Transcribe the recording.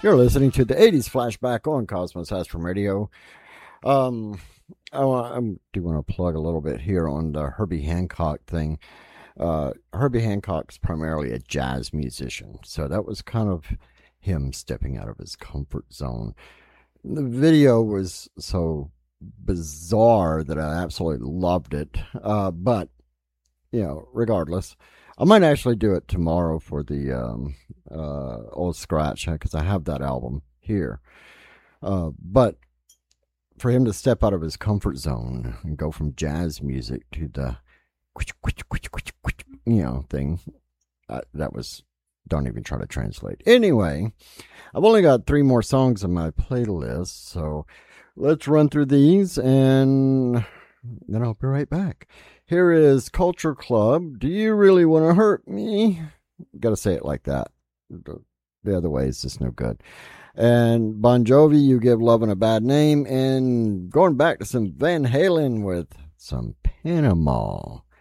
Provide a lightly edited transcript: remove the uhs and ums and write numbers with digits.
You're listening to the 80s flashback on Cosmos Astrum Radio. Um, I do want to plug a little bit here on the Herbie Hancock thing. Herbie Hancock's primarily a jazz musician, so that was kind of him stepping out of his comfort zone. The video was so bizarre that I absolutely loved it. But, regardless, I might actually do it tomorrow for the Old Scratch because I have that album here. But for him to step out of his comfort zone and go from jazz music to the thing, that was, don't even try to translate. Anyway, I've only got 3 more songs on my playlist, so let's run through these and then I'll be right back. Here is Culture Club. Do you really want to hurt me? Gotta say it like that. The other way is just no good. And Bon Jovi, You Give Lovin' a Bad Name. And going back to some Van Halen with some Panama.